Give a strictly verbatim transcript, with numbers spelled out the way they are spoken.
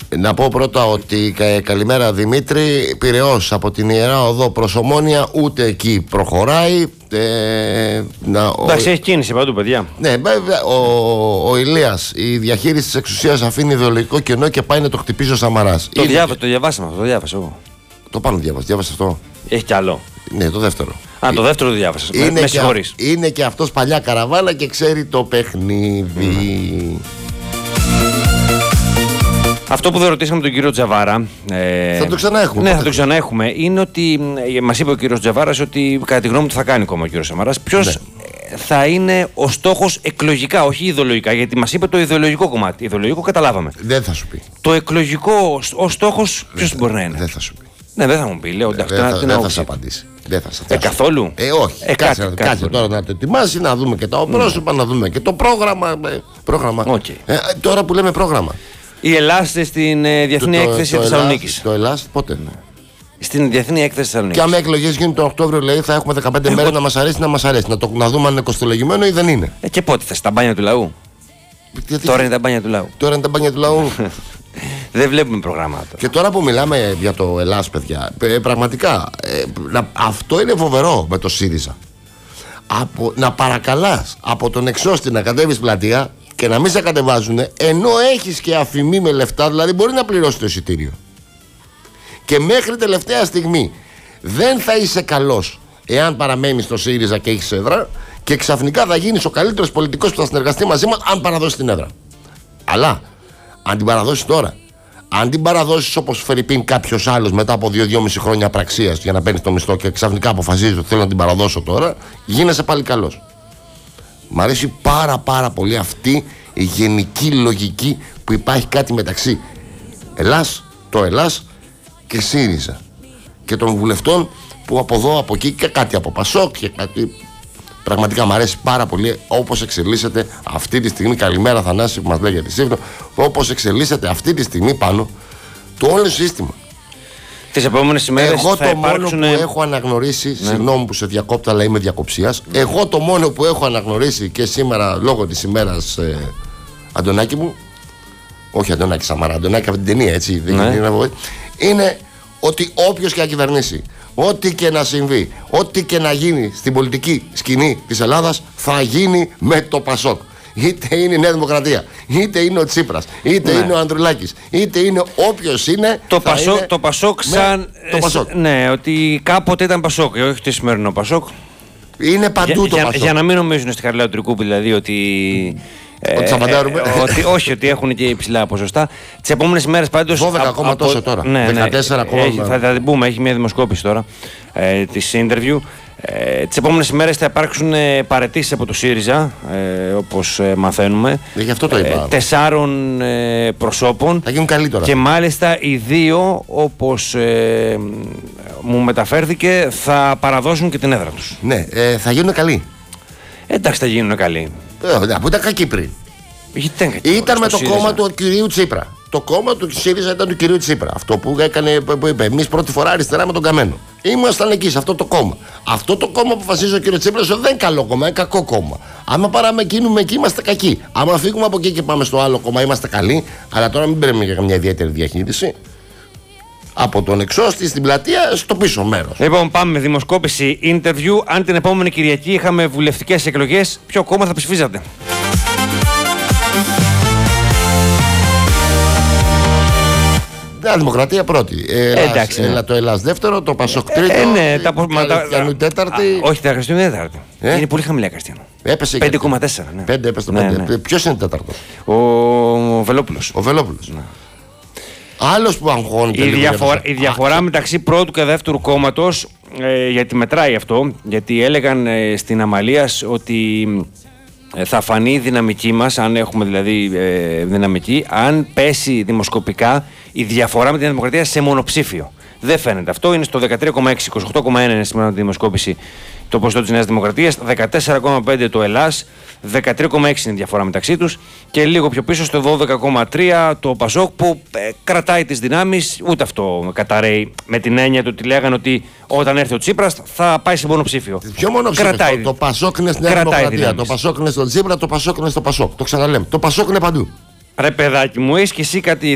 Να πω πρώτα ότι κα, καλημέρα Δημήτρη. Πειραιώς από την Ιερά Οδό προς Ομόνια, ούτε εκεί προχωράει. Ε, να, Εντάξει, έχει κίνηση παντού, παιδιά. Ναι, βέβαια. Ο, ο Ηλίας, η διαχείριση της εξουσίας αφήνει ιδεολογικό κενό και πάει να το χτυπήσει ο Σαμαράς. Το, διάβα, το διαβάσαμε αυτό, το διάβασα εγώ. Το πάνω διάβασα, διάβασα αυτό. Έχει κι άλλο. Ναι, το δεύτερο. Α, το δεύτερο το διάβασα. Με, με συγχωρείς. Είναι και αυτός παλιά καραβάνα και ξέρει το παιχνίδι. Mm. Αυτό που δεν ρωτήσαμε τον κύριο Τζαβάρα. Ε, θα το ξαναέχουμε. Ναι, θα το ξαναέχουμε. Είναι ότι μας είπε ο κύριος Τζαβάρας ότι κατά τη γνώμη του θα κάνει ακόμα ο κύριος Σαμαράς. Ποιος ναι. θα είναι ο στόχος εκλογικά, όχι ιδεολογικά. Γιατί μας είπε το ιδεολογικό κομμάτι. Ιδεολογικό καταλάβαμε. Δεν θα σου πει. Το εκλογικό ο στόχος ποιος μπορεί να είναι. Δεν θα σου πει. Ναι, δεν θα μου πει. Λέω, δεν θα, δεν θα σε απαντήσει. Δεν θα σε ε, καθόλου. Ε, όχι. Ε, κάτσε κάτι, κάτσε κάτι τώρα να το ετοιμάσει, να δούμε και τα πρόσωπα, να δούμε και το πρόγραμμα. Ε, πρόγραμμα. Okay. Ε, τώρα που λέμε πρόγραμμα. Η Ελλάς στην ε, Διεθνή το, Έκθεση Θεσσαλονίκης. Το Ελλάς πότε. Ναι. Στην Διεθνή Έκθεση Θεσσαλονίκης. Και άμα εκλογές γίνουν τον Οκτώβριο, λέει, θα έχουμε δεκαπέντε μέρες να μας αρέσει, να μας αρέσει. Να, το, να δούμε αν είναι κοστολογημένο ή δεν είναι. Ε, και πότε θα στα μπάνια του λαού. Γιατί... Τώρα είναι τα μπάνια του λαού. Τώρα είναι τα μπάνια του λαού. Δεν βλέπουμε προγράμματα. Και τώρα που μιλάμε για το Ελλάς, παιδιά, ε, πραγματικά ε, να, αυτό είναι φοβερό με το ΣΥΡΙΖΑ. Από, να παρακαλάς από τον εξώστη να κατέβεις πλατεία και να μην σε κατεβάζουν, ενώ έχεις και αφημί με λεφτά, δηλαδή μπορεί να πληρώσει το εισιτήριο. Και μέχρι τελευταία στιγμή δεν θα είσαι καλός εάν παραμένεις στο ΣΥΡΙΖΑ και έχεις έδρα, και ξαφνικά θα γίνεις ο καλύτερος πολιτικός που θα συνεργαστεί μαζί μας αν παραδώσεις την έδρα. Αλλά αν την παραδώσεις τώρα, αν την παραδώσεις όπως φερειπίν κάποιος άλλος μετά από δύο με δυόμισι χρόνια πραξίας για να παίρνεις το μισθό και ξαφνικά αποφασίζεις ότι θέλω να την παραδώσω τώρα, γίνεσαι πάλι καλός. Μ' αρέσει πάρα πάρα πολύ αυτή η γενική λογική που υπάρχει κάτι μεταξύ Ελλάς, το Ελλάς και ΣΥΡΙΖΑ και των βουλευτών που από εδώ από εκεί και κάτι από ΠΑΣΟΚ και κάτι. Πραγματικά μου αρέσει πάρα πολύ όπως εξελίσσεται αυτή τη στιγμή. Καλημέρα Θανάση που μας λέει για τη Σύμφωνο. Όπως εξελίσσεται αυτή τη στιγμή πάνω το όλο σύστημα. Τις επόμενες ημέρες εγώ θα το υπάρξουν... μόνο που έχω αναγνωρίσει, ναι. Συγγνώμη που σε διακόπτω, αλλά είμαι διακοψίας. Mm. Εγώ το μόνο που έχω αναγνωρίσει και σήμερα λόγω της ημέρας ε, Αντωνάκη μου, όχι Αντωνάκη Σαμαρά, Αντωνάκη από την ταινία, έτσι, ναι. είναι, είναι ότι όποιος και να κυβερνήσει, ό,τι και να συμβεί, ό,τι και να γίνει στην πολιτική σκηνή της Ελλάδας θα γίνει με το ΠΑΣΟΚ. Είτε είναι η Νέα Δημοκρατία, είτε είναι ο Τσίπρας, είτε ναι. είναι ο Ανδρουλάκης, είτε είναι όποιος είναι. Το ΠΑΣΟΚ, το ΠΑΣΟΚ σαν. Το ΠΑΣΟΚ. Ναι, ότι κάποτε ήταν ΠΑΣΟΚ, όχι το σημερινό ΠΑΣΟΚ. Είναι παντού για, το για, ΠΑΣΟΚ. Για να μην νομίζουν στη Χαριλάου Τρικούπη δηλαδή ότι. Ότι θα παντάρουμε. Ε, ότι, όχι, ότι έχουν και υψηλά ποσοστά. Τις επόμενες ημέρες πάντως. δώδεκα ακόμα τόσο τώρα. Ναι, δεκατέσσερα ακόμα. Ναι, θα, θα την πούμε, έχει μια δημοσκόπηση τώρα ε, της interview. Ε, τις επόμενες ημέρες θα υπάρξουν ε, παραιτήσεις από το ΣΥΡΙΖΑ, ε, όπως ε, μαθαίνουμε. Ε, γι' αυτό το είπα. Ε, τεσσάρων ε, προσώπων. Θα γίνουν καλή τώρα. Και μάλιστα οι δύο, όπως ε, μου μεταφέρθηκε, θα παραδώσουν και την έδρα τους. Ναι, ε, θα γίνουν καλοί. Ε, εντάξει, θα γίνουν καλοί. Ε, που ήταν κακοί πριν. Ήταν, ήταν με το ΣΥΡΙΖΑ. κόμμα του κυρίου Τσίπρα. Το κόμμα του ΣΥΡΙΖΑ ήταν του κυρίου Τσίπρα. Αυτό που έκανε, που είπε, εμείς πρώτη φορά αριστερά με τον Καμένο. Ήμασταν εκεί, σε αυτό το κόμμα. Αυτό το κόμμα που αποφασίζει ο κύριο Τσίπρα δεν είναι καλό κόμμα, είναι κακό κόμμα. Άμα παράμε κινούμε εκεί, είμαστε κακοί. Άμα φύγουμε από εκεί και πάμε στο άλλο κόμμα, είμαστε καλοί. Αλλά τώρα μην παίρνουμε για καμιά ιδιαίτερη διαχείριση. Από τον εξώστη στην πλατεία στο πίσω μέρος. Λοιπόν, πάμε με δημοσκόπηση interview. Αν την επόμενη Κυριακή είχαμε βουλευτικές εκλογές, ποιο κόμμα θα ψηφίζατε? Νέα Δημοκρατία πρώτη. Ε, εντάξει. Έλα, το Ελλάς δεύτερο, το ΠΑΣΟΚ τρίτο. Ε, ναι, τα Χριστιανού τέταρτη. Α, όχι, τα Χριστιανού τέταρτη. Ε? Είναι πολύ χαμηλά Χριστιανού. Έπεσε πέντε κόμμα τέσσερα. Ναι. πέντε έπεσε το ναι, πέντε. Ναι. Ποιος είναι τέταρτος? Ο, ο Βελόπουλος. Ο Βελόπουλος. Ναι. Άλλος που αγχώνεται. Η, διαφορα, η διαφορά Α, μεταξύ πρώτου και δεύτερου κόμματος, ε, γιατί μετράει αυτό, γιατί έλεγαν ε, στην Αμαλίας ότι ε, θα φανεί η δυναμική μας, αν έχουμε δηλαδή ε, δυναμική, αν πέσει δημοσκοπικά η διαφορά με την Δημοκρατία σε μονοψήφιο. Δεν φαίνεται αυτό, είναι στο δεκατρία κόμμα έξι, είκοσι οκτώ κόμμα ένα είναι σήμερα τη δημοσκόπηση το ποσοστό της Νέας Δημοκρατίας, δεκατέσσερα κόμμα πέντε το Ελλάς, δεκατρία κόμμα έξι είναι η διαφορά μεταξύ τους και λίγο πιο πίσω στο δώδεκα κόμμα τρία το ΠΑΣΟΚ που ε, κρατάει τις δυνάμεις, ούτε αυτό καταραίει με την έννοια του ότι λέγανε ότι όταν έρθει ο Τσίπρας θα πάει σε μονοψήφιο. Ποιο μονοψήφιο? Το, το ΠΑΣΟΚ είναι στη Νέα Δημοκρατία, το ΠΑΣΟΚ είναι στον Τσίπρα, το ΠΑΣΟΚ είναι στο ΠΑΣΟΚ. Το ξαναλέμε, το ΠΑΣΟΚ είναι παντού. Ρε παιδάκι μου, έχεις και εσύ κάτι